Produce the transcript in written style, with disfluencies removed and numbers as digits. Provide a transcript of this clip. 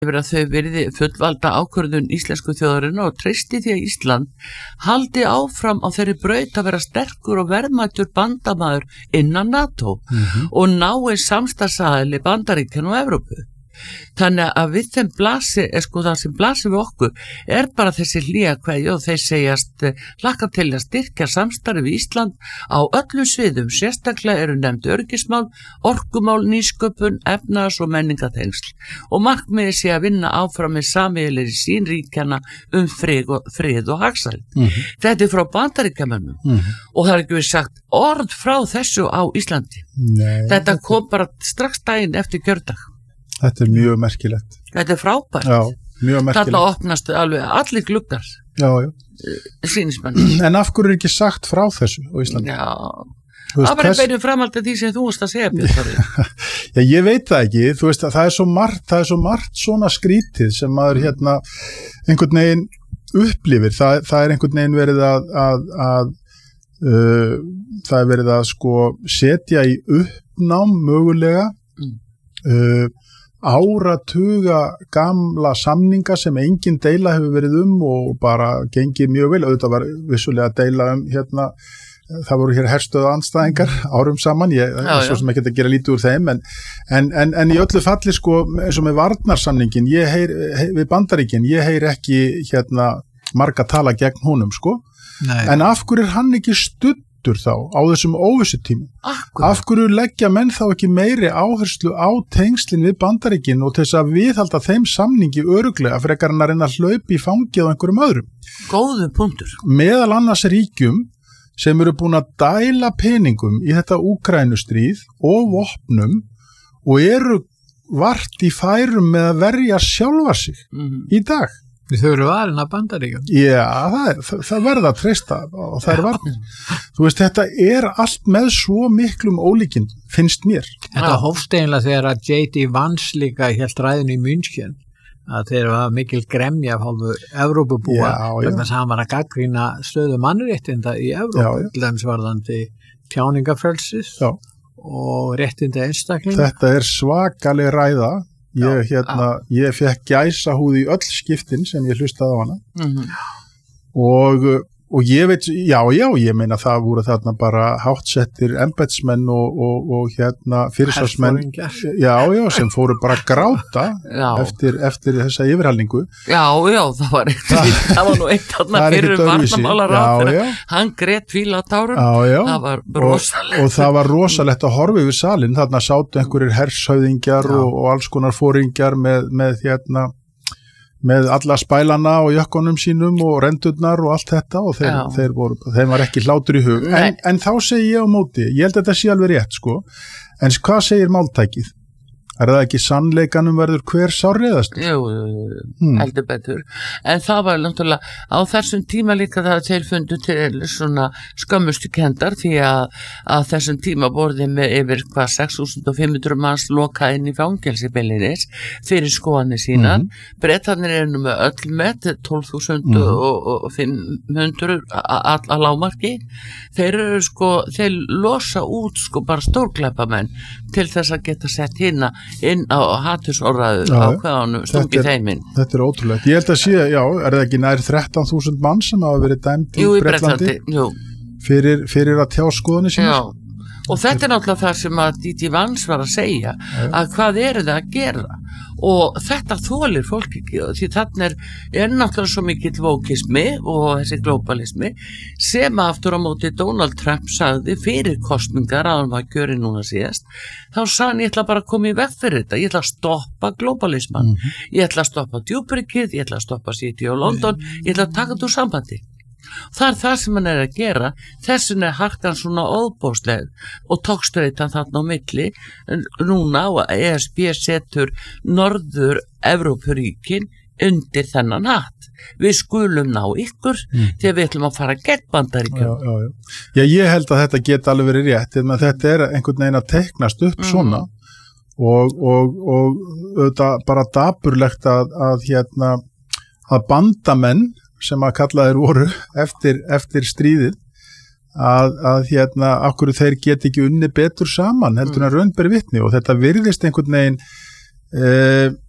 yfir að þau verði fullvalda ákvörðun íslensku þjóðarinnar og treysti því að Ísland haldi áfram á þeirri braut að vera sterkur og verðmætur bandamaður innan NATO og nái samstarfsaðili Bandaríkjanna og Evrópu. Þannig að við þeim blasi, það sem blasi við okkur er bara þessi hlýjakveðja og þeir segjast hlakka til að styrkja samstarfi við Ísland á öllum sviðum, sérstaklega eru nefnd öryggismál, orkumál, nýsköpun, efnahags- og menningatengsl og markmiði sé að vinna áfram með sameiginlegri sýn ríkjanna frið og hagsæld. Þetta er frá Bandaríkjamönnum og það er ekki við sagt orð frá þessu á Íslandi. Nei, þetta kom bara strax daginn eftir kjördag. Þetta er mjög merkilegt. Þetta er frábært. Já, mjög merkilegt. Þarna opnast alveg allir gluggar. Já. Sýnismenn. En af hverju er ekki sagt frá þessu á Íslandi? Já, það var beinum framhald af því sem þú varst að segja, Björn. Já, ég veit það ekki. Þú veist að það er svo margt svona skrítið sem maður einhvern veginn upplifir. Það er einhvern veginn verið það er verið að sko setja í uppnám mögulega áratuga gamla samninga sem engin deila hefur verið og bara gengið mjög vel. Auðvitað var vissulega að deila það voru hér herstöðu andstæðingar árum saman, svo sem ekki að gera lítið úr þeim, en í öllu falli sko, eins og með varnarsamningin við Bandaríkin, ég heyr ekki marga tala gegn honum sko. Nei. En af hverju er hann ekki studdur þá á þessum óvissutímum? Af hverju leggja menn þá ekki meiri áherslu á tengslin við Bandaríkin og til þess að viðhalda þeim samningi örugglega frekar en að reyna að hlaupa í fangið á einhverjum öðrum? Góðu punktur. Meðal annars ríkjum sem eru búin að dæla peningum í þetta Úkraínustríð og vopnum og eru vart í færum með að verja sjálfa sig í dag. Þau eru valin að Bandaríkjum. Já, það verða að treysta og það er varnir. Þú veist, þetta er allt með svo miklum ólíkindum, finnst mér. Þetta hófst eiginlega þegar að J.D. Vance líka hélt ræðinu í München, að þeir var mikil gremja af hálfu Evrópubúa vegna þess að hann var að gagnrýna stöðu mannréttinda í Evrópu, til dæmis varðandi tjáningafrelsis og réttinda einstaklinga. Þetta er svakaleg ræða. Ég fekk gæsahúð í öll skiptin sem ég hlustaði á hana og ég veit, ég meina það voru þarna bara háttsettir embættismenn og fyrirsvarsmenn sem fóru bara að gráta eftir þessa yfirhalningu. Já, það var nú eitt þarna fyrir varnarmálaráðherra, hann grét fílatárun, það var rosalegt. Og það var rosalegt að horfa yfir salinn, þarna sátu einhverjir hershöfðingjar og alls konar foringjar með alla spælana og jökkunum sínum og rendurnar og allt þetta og þeim var ekki hlátur í hug. En þá segi ég á móti, ég held að þetta sé alveg rétt sko, en hvað segir máltækið? Er það ekki sannleikanum verður hver sárreiðast? Jú, heldur betur. En það var náttúrulega á þessum tíma líka það að þeir fundu til svona skömmustu kendar því að þessum tíma borði með yfir 6.500 manns loka inn í fangelsi beinlínis fyrir skoðanir sínar. Bretarnir eru nú með öll með 12.500 að lágmarki. Þeir losa út sko bara stórglæpamenn til þess að geta sett hina inn á hatursorðaðu ákveðanum stungið þeiminn. Þetta er ótrúlegt. Ég held að sé, er það ekki nær 13.000 mann sem hafa verið dæmd í Bretlandi fyrir að tjá skoðanir sínar? Já, og þetta er náttúrulega það sem að J.D. Vance var að segja, að hvað eru það að gera? Og þetta þolir fólk ekki því þannig er náttúrulega svo mikill vókismi og þessi globalismi sem aftur á móti Donald Trump sagði fyrir kosningar að hann var kjörinn núna síðast, þá sagði hann ég ætla bara að koma í veg fyrir þetta, ég ætla að stoppa globalisman, ég ætla að stoppa djúbryggið, ég ætla að stoppa City og London, ég ætla að taka þetta úr sambandi. Það er það sem hann er að gera, þessin er harkan svona óbóðsleg og tókstreitan þarna á milli núna og ESB setur norður Evrópuríkin undir þennan hatt. Við skulum ná ykkur þegar við ætlum að fara gegn Bandaríkjunum. Já, ég held að þetta geti alveg verið rétt, en þetta er einhvern veginn að teiknast upp svona og bara dapurlegt að bandamenn sem að kallaðir voru eftir stríðið að af hverju þeir geti ekki unni betur saman heldur en raun ber vitni og þetta virðist einhvern veginn